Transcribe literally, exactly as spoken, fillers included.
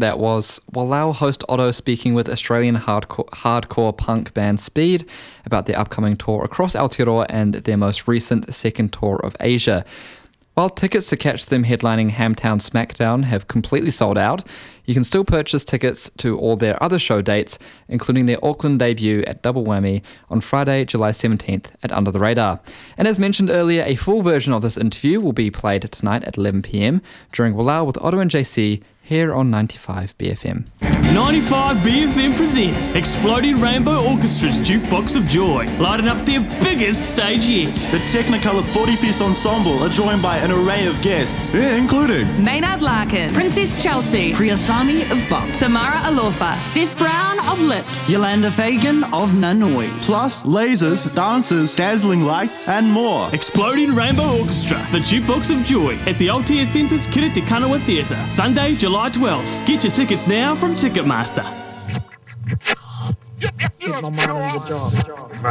That was Walao host Otto speaking with Australian hardcore, hardcore punk band Speed about their upcoming tour across Aotearoa and their most recent second tour of Asia. While tickets to catch them headlining Hamtown Smackdown have completely sold out, you can still purchase tickets to all their other show dates, including their Auckland debut at Double Whammy on Friday, July seventeenth at Under the Radar. And as mentioned earlier, a full version of this interview will be played tonight at eleven p.m. during Walao with Otto and J C here on ninety-five B F M. ninety-five B F M presents Exploding Rainbow Orchestra's Jukebox of Joy, lighting up their biggest stage yet. The Technicolor forty-piece ensemble are joined by an array of guests, including Maynard Larkin, Princess Chelsea, Priyasami of Bump, Samara Alofa, Steph Brown of Lips, Yolanda Fagan of Nanoise, plus lasers, dancers, dazzling lights, and more. Exploding Rainbow Orchestra, the Jukebox of Joy at the Aotea Centre's Kiri Te Kanawa Theatre, Sunday, July twelfth. Get your tickets now from Ticketmaster. Get my mind on the job.